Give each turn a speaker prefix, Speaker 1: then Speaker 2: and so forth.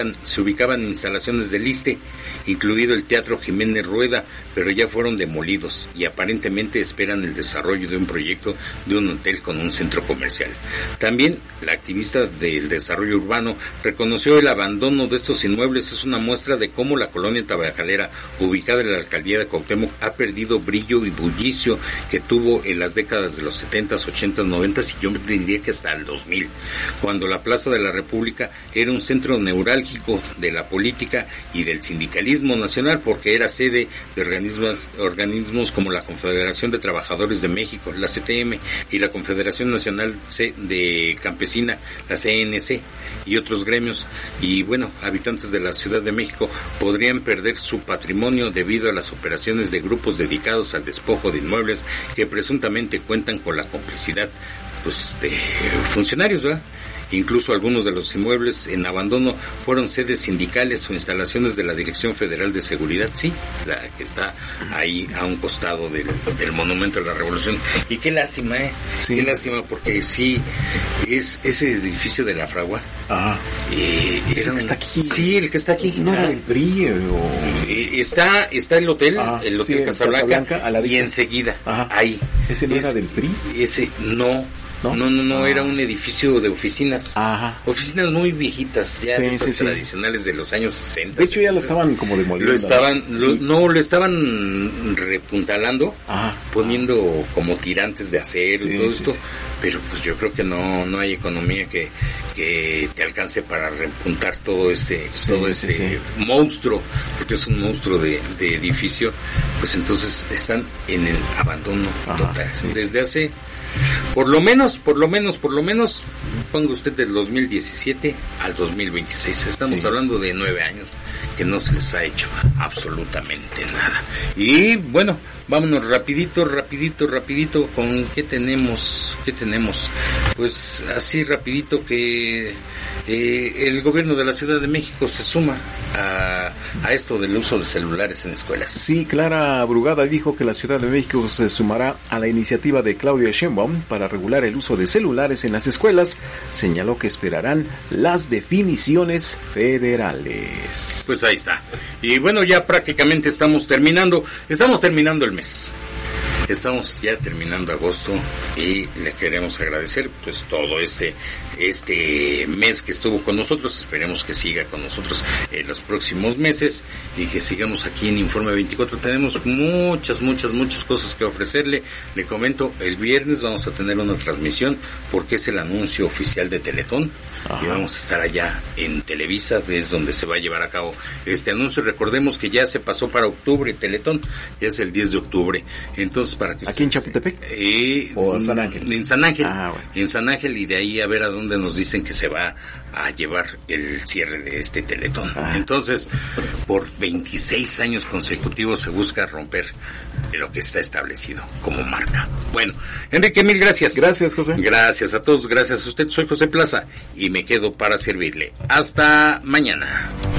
Speaker 1: se ubicaban instalaciones del ISSSTE, incluido el Teatro Jiménez Rueda, pero ya fueron demolidos y aparentemente esperan el desarrollo de un proyecto de un hotel con un centro comercial. También la activista del desarrollo urbano reconoció el abandono de estos inmuebles es una muestra de cómo la colonia tabacalera, ubicada en la alcaldía de Cuauhtémoc, ha perdido brillo y bullicio que tuvo en las décadas de los 70s, 80s, 90s y yo diría que hasta el 2000, cuando la Plaza de la República era un centro neurálgico de la política y del sindicalismo nacional, porque era sede de organismos como la Confederación de Trabajadores de México, la CTM, y la Confederación Nacional de Campesina, la CNC, y otros gremios. Y bueno, habitantes de la Ciudad de México podrían perder su patrimonio debido a las operaciones de grupos dedicados al despojo de inmuebles que presuntamente cuentan con la complicidad de funcionarios, ¿verdad? Incluso algunos de los inmuebles en abandono fueron sedes sindicales o instalaciones de la Dirección Federal de Seguridad, sí, la que está ahí a un costado del Monumento de la Revolución. Y qué lástima, sí. Qué lástima, porque sí, es ese edificio de la Fragua. Ajá.
Speaker 2: El que está aquí.
Speaker 1: Sí, el que está aquí.
Speaker 2: No era del PRI
Speaker 1: Está el hotel, el Hotel
Speaker 2: sí,
Speaker 1: Casablanca, y enseguida, ahí.
Speaker 2: ¿Ese no era del PRI?
Speaker 1: Ese no. No, era un edificio de oficinas. Ajá. Oficinas muy viejitas, ya esas tradicionales de los años 60.
Speaker 2: De hecho ya lo estaban como demoliendo.
Speaker 1: Lo estaban repuntalando, poniendo como tirantes de acero y todo esto, pero pues yo creo que no hay economía que te alcance para repuntar todo ese monstruo, porque es un monstruo de edificio, pues entonces están en el abandono total. Sí. Desde hace por lo menos, ponga usted del 2017 al 2026. Estamos hablando de 9 años que no se les ha hecho absolutamente nada. Y bueno, vámonos rapidito con ¿qué tenemos? Pues así rapidito que el gobierno de la Ciudad de México se suma a esto del uso de celulares en escuelas.
Speaker 2: Sí, Clara Brugada dijo que la Ciudad de México se sumará a la iniciativa de Claudia Sheinbaum para regular el uso de celulares en las escuelas. Señaló que esperarán las definiciones federales.
Speaker 1: Pues ahí está. Y bueno, ya prácticamente estamos terminando el mes. Estamos ya terminando agosto y le queremos agradecer pues todo este mes que estuvo con nosotros. Esperemos que siga con nosotros en los próximos meses y que sigamos aquí en Informe 24. Tenemos muchas cosas que ofrecerle. Le comento, el viernes vamos a tener una transmisión porque es el anuncio oficial de Teletón. Y vamos a estar allá en Televisa, es donde se va a llevar a cabo este anuncio. Recordemos que ya se pasó para octubre Teletón, ya es el 10 de octubre. Entonces, para que
Speaker 2: ¿aquí en Chapultepec?
Speaker 1: ¿O en San Ángel? En San Ángel.
Speaker 2: Bueno.
Speaker 1: En San Ángel, y de ahí a ver a dónde nos dicen que se va a llevar el cierre de este Teletón. Entonces, por 26 años consecutivos se busca romper lo que está establecido como marca. Bueno, Enrique, mil gracias.
Speaker 2: Gracias, José.
Speaker 1: Gracias a todos, gracias a usted. Soy José Plaza y me quedo para servirle. Hasta mañana.